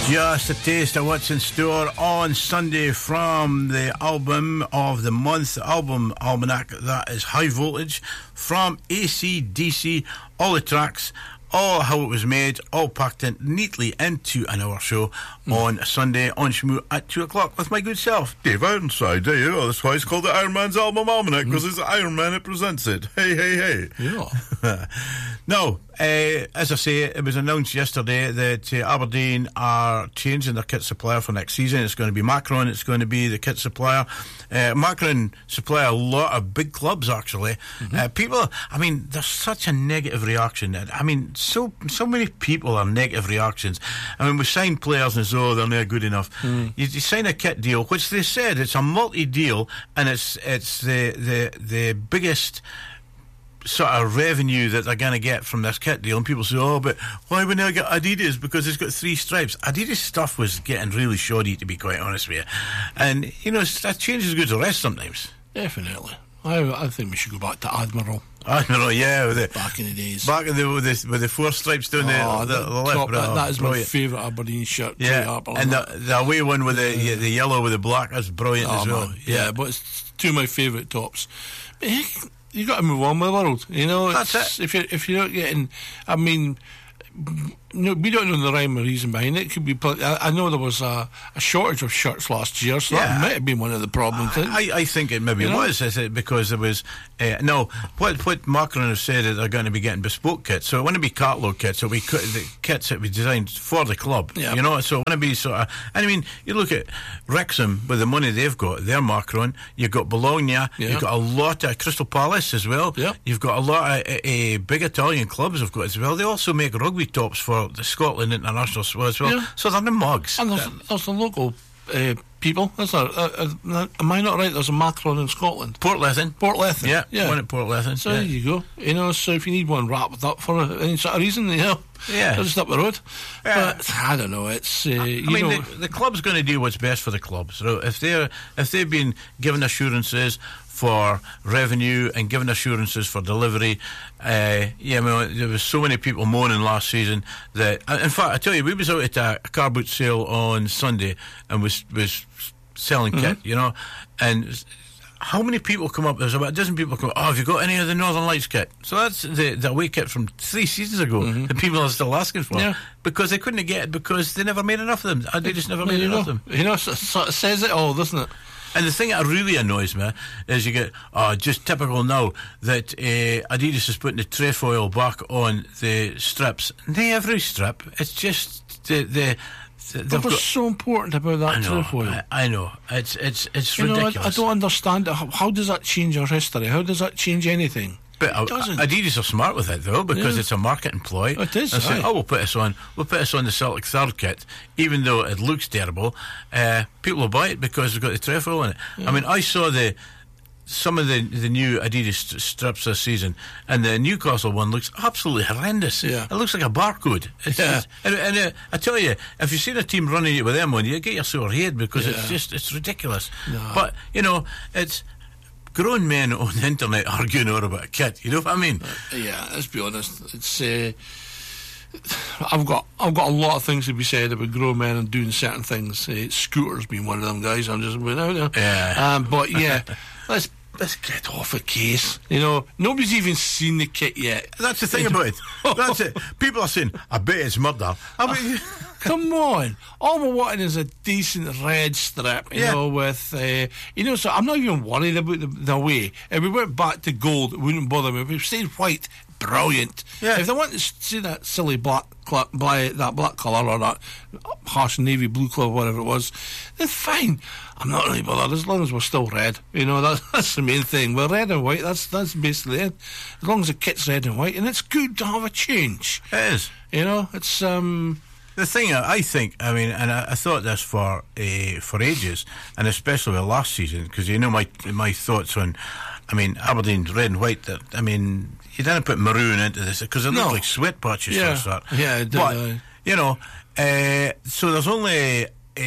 Just a taste of what's in store on Sunday from the album of the month, the album almanac, that is High Voltage, from AC/DC, all the tracks, all how it was made, all packed in neatly into an hour show on Sunday on Shmoo at 2 o'clock with my good self, Dave Ironside. There you go. That's why it's called the Iron Man's Album Almanac, because it's Iron Man that presents it. Hey, hey, hey. Yeah. No, as I say, it was announced yesterday that Aberdeen are changing their kit supplier for next season. It's going to be Macron. It's going to be the kit supplier. Macron supply a lot of big clubs, actually. People, I mean, there's such a negative reaction. I mean, so many people are negative reactions. I mean, we sign players and so they're not good enough. You sign a kit deal, which they said it's a multi-deal, and it's the biggest sort of revenue that they're going to get from this kit deal. And people say, oh, but why would they get Adidas? Because it's got 3 stripes. Adidas stuff was getting really shoddy, to be quite honest with you. And, you know, that change is good to rest sometimes. Definitely. I think we should go back to Admiral. Admiral, yeah, back in the days. Back in with the 4 stripes down the left. That is my favourite Aberdeen shirt. Yeah, and the away one with the yellow with the black, that's brilliant as well. Man. Yeah, but it's 2 of my favourite tops. But you got to move on with the world, you know. That's it. If you're not getting, I mean, no, we don't know the rhyme or reason behind it. It could be. I know there was a shortage of shirts last year, so that might have been one of the problems. I think it maybe was. Is it because there was what Macron has said is they're going to be getting bespoke kits. So it wouldn't be cartload kits. So the kits that we designed for the club. Yep. You know, so it wouldn't be sort of. And I mean, you look at Wrexham with the money they've got. They're Macron. You've got Bologna. Yep. You've got a lot of Crystal Palace as well. Yep. You've got a lot of big Italian clubs have got as well. They also make rugby tops for the Scotland International as well. Yeah. So they're the mugs. And there's the local people. Am I not right? There's a Macron in Scotland. Portlethen. Yeah. One at Portlethen. So there you go. You know, so if you need one wrapped up for any sort of reason, you know, just up the road. But I don't know. It's the club's going to do what's best for the club. So if they've been given assurances for revenue and given assurances for delivery, there was so many people moaning last season that, in fact, I tell you, we was out at a car boot sale on Sunday and was selling kit, you know, and how many people come up? There's about a dozen people come up. Oh, have you got any of the Northern Lights kit? So that's the away kit from 3 seasons ago that people are still asking for because they couldn't get it because they never made enough of them. They just never made enough of them. You know, so it says it all, doesn't it? And the thing that really annoys me is you get, just typical now that Adidas is putting the trefoil back on the strips. Not every strip. It's just what's so important about that trefoil? I know. It's ridiculous. I don't understand it. How does that change our history? How does that change anything? But Adidas are smart with it though, because it's a marketing ploy. It is. They say, we'll put this on the Celtic Third kit, even though it looks terrible. People will buy it because we've got the trefoil in it. I mean, I saw some of the new Adidas strips this season, and the Newcastle one looks absolutely horrendous. Yeah. It looks like a barcode. And I tell you, if you've seen a team running it with them on, you get your sore head because it's ridiculous. No. But you know, it's grown men on the internet arguing over about a kit. You know what I mean? Let's be honest. It's I've got a lot of things to be said about grown men and doing certain things. Scooters being one of them guys. I'm just going out there. Yeah. But let's get off a case. You know, nobody's even seen the kit yet. That's the thing about it. That's it. People are saying, I bet it's murder. I mean, come on. All we're wanting is a decent red strip, you know, with, so I'm not even worried about the way. If we went back to gold, it wouldn't bother me. If we stayed white, brilliant. Yeah. If they want to see that silly black colour or that harsh navy blue colour, whatever it was, then fine. I'm not really bothered as long as we're still red. You know, that's the main thing. We're red and white. That's basically it. As long as the kit's red and white, and it's good to have a change. It is. You know, it's the thing I think. I mean, and I thought this for ages, and especially with last season, because you know my thoughts on. I mean, Aberdeen red and white. I mean, you didn't put maroon into this because it looked like sweat patches for a start. Yeah, it did. But you know, so there's only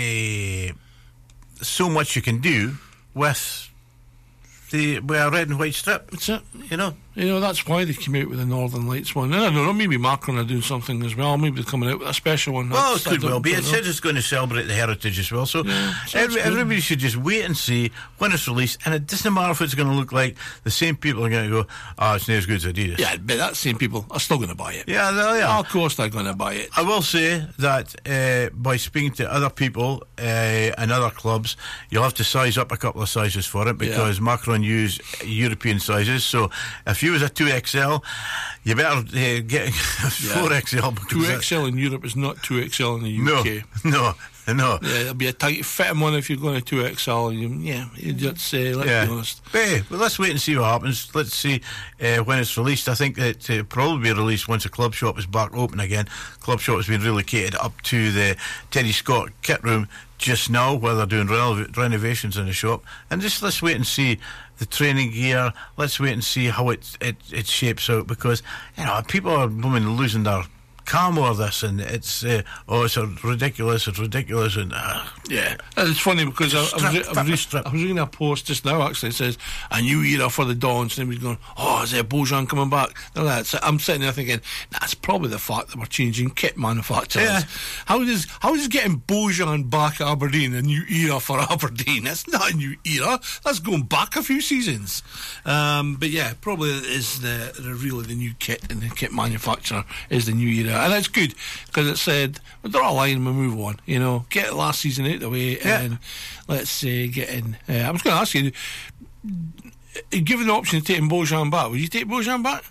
so much you can do with a red and white strip. That's it. You know, You know, that's why they came out with the Northern Lights one. I don't know, maybe Macron are doing something as well. Maybe they're coming out with a special one. Well, it could well be. It says it's going to celebrate the heritage as well. So everybody should just wait and see when it's released. And it doesn't matter if it's going to look like the same people are going to go, it's not as good as Adidas. Yeah, but that same people are still going to buy it. Yeah, they are. Of course they're going to buy it. I will say that by speaking to other people and other clubs, you'll have to size up a couple of sizes for it, because Macron use European sizes. So if you was a 2XL, you better get 4XL. 2XL in Europe is not 2XL in the UK. No. Yeah, it'll be a tight fit one if you're going to 2XL. You just say, let's be honest. But let's wait and see what happens. Let's see when it's released. I think that it'll probably be released once the club shop is back open again. Club shop has been relocated up to the Teddy Scott kit room just now, where they're doing renovations in the shop. And just let's wait and see the training gear. Let's wait and see how it shapes out, because people are losing their calm over this, and it's ridiculous, and it's funny because I was reading a post just now. Actually, it says a new era for the Dons, and everybody's going, is there Bojan coming back? I'm sitting there thinking, it's probably the fact that we're changing kit manufacturers. How is getting Bojan back at Aberdeen a new era for Aberdeen? It's not a new era, that's going back a few seasons. But probably is really the new kit, and the kit manufacturer is the new era. And that's good, because it said, we'll draw a line and we'll move on. Get last season out of the way, and let's get in. I was going to ask you, given the option of taking Bojan back, would you take Bojan back?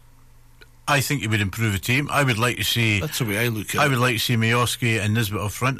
I think it would improve the team. I would like to see... That's the way I look at it. I would like to see Miovski and Nisbet up front.